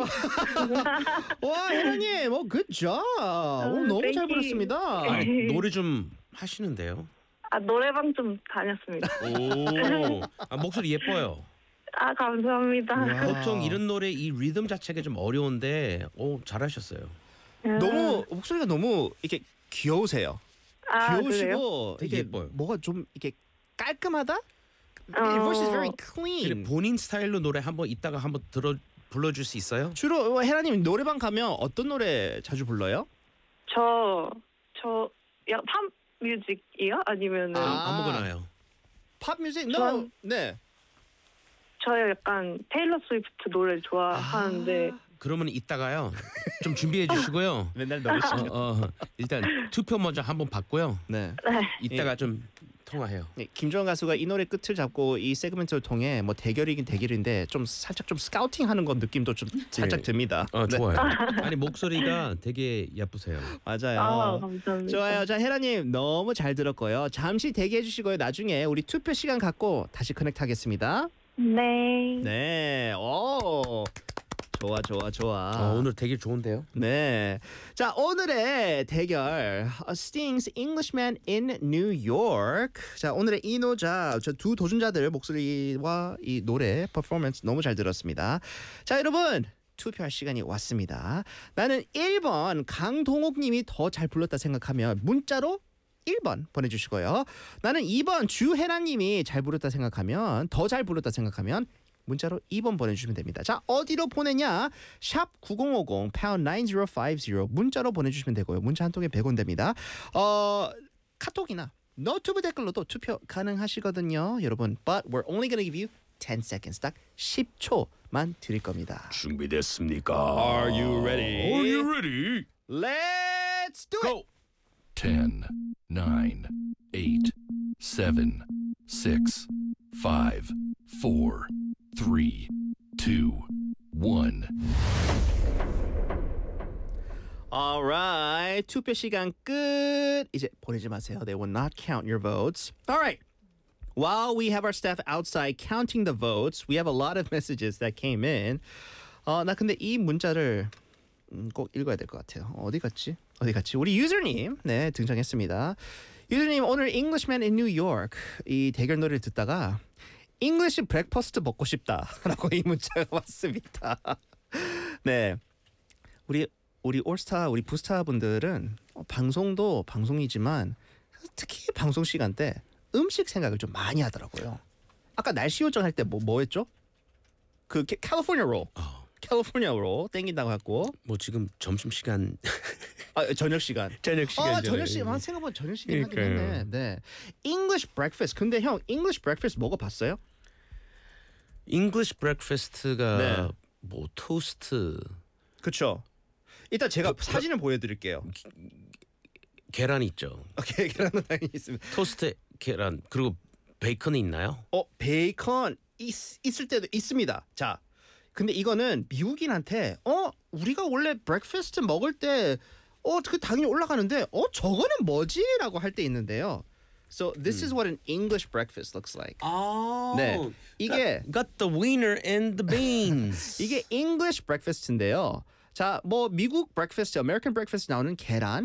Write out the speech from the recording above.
와, 혜라님, good job. 오늘 너무 잘 thank you. 불렀습니다. 아, 노래 좀 하시는데요? 노래방 좀 다녔습니다. 오, 목소리 예뻐요. 감사합니다. 와. 보통 이런 노래 이 리듬 자체가 좀 어려운데, 잘하셨어요. 너무 목소리가 너무 이렇게 귀여우세요. 그래요? 귀여우시고 되게 이게 예뻐요. 뭐가 좀 이렇게 깔끔하다? Your voice is very clean. 본인 스타일로 노래 한번 이따가 한번 불러줄 수 있어요? 주로 혜라님 노래방 가면 어떤 노래 자주 불러요? 팝 뮤직이요? 아니면은 아무거나요. 팝 뮤직? 전- 네. 저요 약간 테일러 스위프트 노래 좋아하는데 그러면 이따가요. 좀 준비해 주시고요. 맨날 노래 시켜. 일단 투표 먼저 한번 받고요. 네. 이따가 좀 통화해요. 네, 김주원 가수가 이 노래 끝을 잡고 이 세그멘트를 통해 뭐 대결이긴 대결인데 좀 살짝 좀 스카우팅하는 건 느낌도 좀 살짝 듭니다. 네, 좋아요. 아니 목소리가 되게 예쁘세요. 맞아요. 감사합니다. 좋아요. 자, 혜라님 너무 잘 들었고요. 잠시 대기해 주시고요. 나중에 우리 투표 시간 갖고 다시 커넥트하겠습니다. 네. 네. 오. 좋아. 오늘 되게 좋은데요? 네. 자, 오늘의 대결 Sting's Englishman in New York. 자, 오늘의 이노자 저 두 도전자들 목소리와 이 노래 퍼포먼스 너무 잘 들었습니다. 자, 여러분 투표할 시간이 왔습니다. 나는 1번 강동욱 님이 더 잘 불렀다 생각하면 문자로 1번 보내주시고요. 나는 2번 주혜라 님이 잘 불렀다 생각하면 더 잘 불렀다 생각하면 문자로 2번 보내주시면 됩니다. 자, 어디로 보내냐? 샵 9050 pound 9050 문자로 보내주시면 되고요. 문자 한 통에 100원 됩니다. 카톡이나 너튜브 댓글로도 투표 가능하시거든요. 여러분, but we're only gonna give you 10 seconds. 딱 10초만 드릴 겁니다. 준비됐습니까? Are you ready? Are you ready? Let's do it. Go. 10, 9, 8, 7, 6, 5, 4, 3, 2, 1. Alright, 투표 시간 끝. 이제 보내지 마세요. They will not count your votes. Alright. While we have our staff outside counting the votes, we have a lot of messages that came in. 나 근데 이 문자를 꼭 읽어야 될 것 같아요. 어디 갔지? 우리 유저님 네 등장했습니다. 유저님 오늘 Englishman in New York 이 대결 노래를 듣다가 English breakfast 먹고 싶다라고 이 문자가 왔습니다. 네, 우리 올스타 우리 부스타 분들은 방송도 방송이지만 특히 방송 시간 때 음식 생각을 좀 많이 하더라고요. 아까 날씨 요정 할 때 뭐 했죠? 그 캘리포니아 롤. 캘리포니아 롤 땡긴다고 했고 뭐 지금 점심 시간, 저녁 시간. 저녁 저녁 시간. 생각보다 저녁 시간 하긴 했네. 네. English breakfast. 근데 형 English breakfast 먹어봤어요? English breakfast가 네. 뭐 토스트, 그렇죠. 일단 제가 사진을 보여드릴게요. 계란 있죠. 계란은 당연히 있습니다. 토스트 계란 그리고 베이컨이 있나요? 베이컨 있을 때도 있습니다. 자, 근데 이거는 미국인한테 우리가 원래 breakfast 먹을 때 그 당연히 올라가는데 저거는 뭐지라고 할 때 있는데요. So this is what an English breakfast looks like. 네, 이게 got the wiener and the beans. 이게 English breakfast인데요. 자, 뭐 미국 breakfast, American breakfast 나오는 계란